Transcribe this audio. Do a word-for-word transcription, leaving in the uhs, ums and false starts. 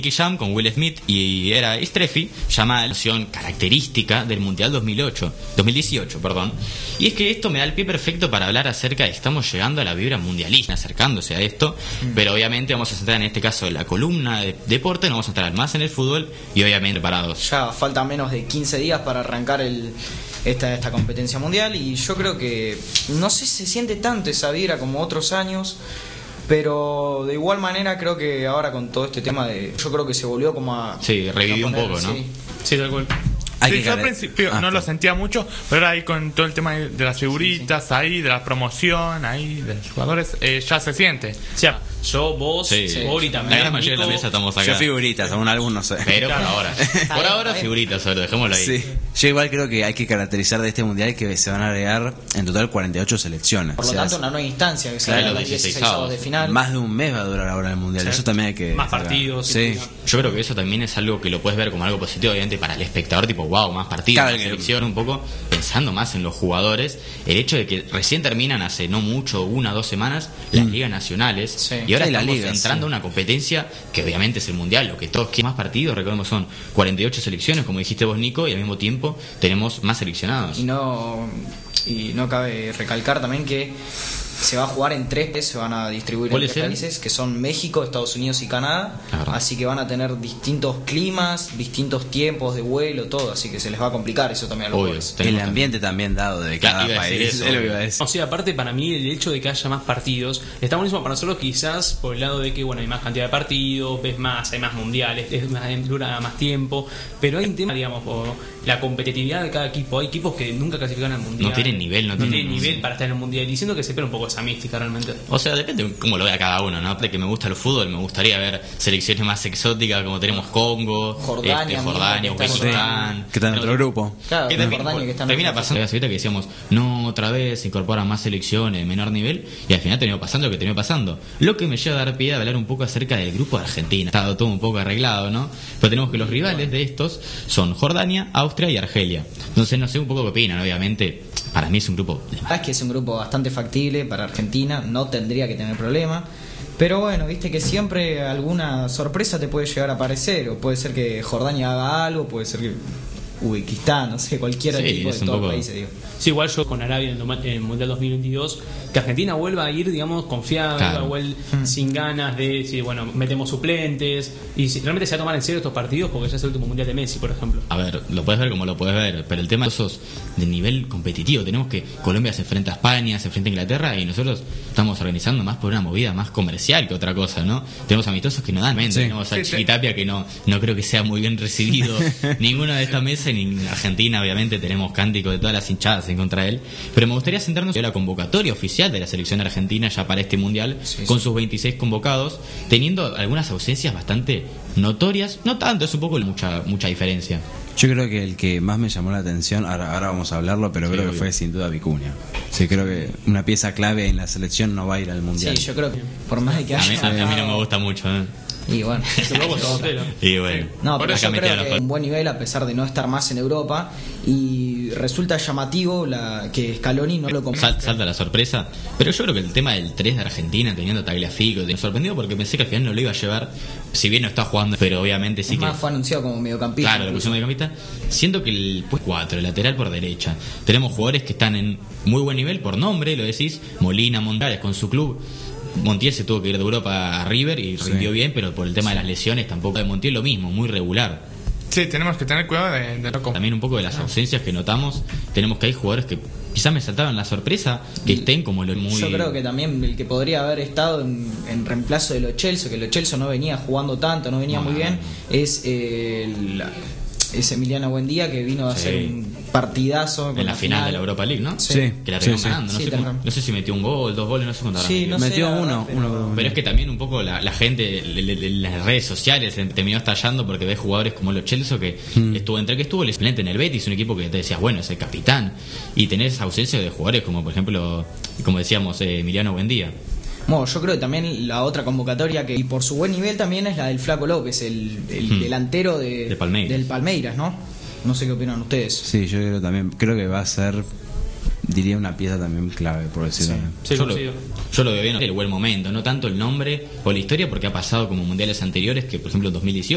Nicky Jam con Will Smith y era Streffy, llamada la versión característica del Mundial dos mil ocho, dos mil dieciocho, perdón. Y es que esto me da el pie perfecto para hablar acerca de que estamos llegando a la vibra mundialista, acercándose a esto, mm. pero obviamente vamos a centrar en este caso en la columna de deporte, nos vamos a centrar más en el fútbol y obviamente preparados. Ya faltan menos de quince días para arrancar el, esta, esta competencia mundial y yo creo que no sé si se siente tanto esa vibra como otros años. Pero de igual manera creo que ahora con todo este tema de... Yo creo que se volvió como a... Sí, revivió un poco, ¿no? Sí, sí, tal cual. Sí, yo al principio ah, no sí. lo sentía mucho, pero ahora ahí con todo el tema de las figuritas, sí, sí. ahí, de la promoción, ahí, de los jugadores, eh, ya se siente. O sea, yo, vos, sí. Ori también. La gran mayoría de la mesa estamos acá. Yo figuritas, algún álbum no sé. Pero por ahora. Por ahora figuritas, solo dejémoslo ahí. Sí. Yo igual creo que hay que caracterizar de este mundial que se van a agregar en total cuarenta y ocho selecciones. Por lo o sea, tanto, una nueva instancia que se claro, los dieciséis avos de final. Más de un mes va a durar ahora el mundial. Sí. Eso también hay que. Más partidos. Sí. Yo creo que eso también es algo que lo puedes ver como algo positivo, obviamente, para el espectador, tipo, wow, más partidos. Claro, la selección, un poco pensando más en los jugadores. El hecho de que recién terminan hace no mucho, una o dos semanas, las mm. ligas nacionales. Sí. Y ahora sí, estamos liga, entrando a sí. una competencia que obviamente es el mundial. Lo que todos quieren más partidos, recordemos, son cuarenta y ocho selecciones, como dijiste vos, Nico, y al mismo tiempo tenemos más seleccionados. Y no, y no cabe recalcar también que se va a jugar en tres, se van a distribuir en tres ser? países, que son México, Estados Unidos y Canadá. Así que van a tener distintos climas, distintos tiempos de vuelo, todo. Así que se les va a complicar eso también a los jugadores. El ambiente también dado de cada claro, país. Eso, o sea, aparte para mí el hecho de que haya más partidos está buenísimo para nosotros, quizás por el lado de que bueno hay más cantidad de partidos, ves más, hay más mundiales, es más, dura más tiempo, pero hay un tema, digamos, por la competitividad de cada equipo. Hay equipos que nunca clasifican al mundial. No tienen nivel, no, no tienen tienen nivel para estar en el mundial, diciendo que se espera un poco esa mística realmente. O sea, depende de cómo lo vea cada uno, ¿no? De que me gusta el fútbol, me gustaría ver selecciones más exóticas como tenemos Congo, Jordania, este, Jordania, Uzbekistán, que está en otro grupo. Claro, que también, Jordania, que está termina pasando ahorita que decíamos, no, otra vez se incorporan más selecciones de menor nivel y al final terminó pasando lo que terminó pasando. Lo que me lleva a dar pie a hablar un poco acerca del grupo de Argentina. Está todo un poco arreglado, ¿no? Pero tenemos que los rivales de estos son Jordania, Austria y Argelia. Entonces no sé un poco qué opinan, obviamente. Para mí es un grupo... Es que es un grupo bastante factible para Argentina, no tendría que tener problema. Pero bueno, viste que siempre alguna sorpresa te puede llegar a aparecer. O puede ser que Jordania haga algo, puede ser que Uzbekistán, no sé, cualquier sí, equipo de todos los países, digo. Sí, igual yo con Arabia en el Mundial dos mil veintidós, que Argentina vuelva a ir, digamos, confiada, claro. vuelva mm. sin ganas de decir, bueno, metemos suplentes, y si, realmente se va a tomar en serio estos partidos, porque ya es el último Mundial de Messi, por ejemplo. A ver, lo puedes ver como lo puedes ver, pero el tema de esos de nivel competitivo, tenemos que Colombia se enfrenta a España, se enfrenta a Inglaterra, y nosotros estamos organizando más por una movida más comercial que otra cosa, ¿no? Tenemos amistosos que no dan mente, sí. tenemos a sí, Chiquitapia sí. que no, no creo que sea muy bien recibido ninguno de esta mesa, ni en Argentina, obviamente, tenemos cántico de todas las hinchadas en contra de él. Pero me gustaría centrarnos en la convocatoria oficial de la selección argentina ya para este mundial, sí, con sí. sus veintiséis convocados, teniendo algunas ausencias bastante notorias, no tanto, es un poco mucha mucha diferencia. Yo creo que el que más me llamó la atención, ahora, ahora vamos a hablarlo, pero sí, creo que fue sin duda Vicuña. Sí, creo que una pieza clave en la selección no va a ir al mundial. Sí, yo creo que por más de que haya... A mí, a mí no me gusta mucho, ¿eh? Y bueno, y bueno, no, pero yo creo que un buen nivel a pesar de no estar más en Europa, y resulta llamativo la que Scaloni no lo compró. Sal, salta la sorpresa, pero yo creo que el tema del tres de Argentina teniendo Tagliafico me sorprendió porque pensé que al final no lo iba a llevar, si bien no está jugando, pero obviamente sí. Es que más, fue anunciado como mediocampista. Claro, la posición mediocampista. Siento que el pues cuatro, el lateral por derecha, tenemos jugadores que están en muy buen nivel por nombre, lo decís, Molina, Montares con su club. Montiel se tuvo que ir de Europa a River y rindió sí. bien, pero por el tema sí. de las lesiones tampoco. De Montiel lo mismo, muy regular. Sí, tenemos que tener cuidado de, de loco. También un poco de las ausencias que notamos. Tenemos que hay jugadores que quizás me saltaban la sorpresa que estén como lo muy... Yo creo que también el que podría haber estado en, en reemplazo de Lo Celso, que Lo Celso no venía jugando tanto, no venía no, muy bien, es eh, el... es Emiliano Buendía, que vino a hacer sí. un partidazo en la, la final, final de la Europa League, ¿no? Sí, sí. Que la terminó sí, ganando, no, sí, sé cómo, no sé si metió un gol, dos goles, no sé cuánto sí, no metió sé, uno, pero... uno pero es que también un poco la, la gente le, le, le, las redes sociales se terminó estallando porque ves jugadores como Lo Celso que mm. estuvo entre que estuvo el excelente en el Betis, un equipo que te decías, bueno, es el capitán, y tenés ausencia de jugadores como por ejemplo, como decíamos, eh, Emiliano Buendía. Bueno, yo creo que también la otra convocatoria que y por su buen nivel también es la del Flaco López, el, el hmm. delantero de, de Palmeiras. del Palmeiras, ¿no? No sé qué opinan ustedes. Sí, yo creo también, creo que va a ser, diría, una pieza también clave, por decirlo sí. sí, yo, lo, yo lo veo bien el buen momento, no tanto el nombre o la historia, porque ha pasado como mundiales anteriores, que por ejemplo en dos mil dieciocho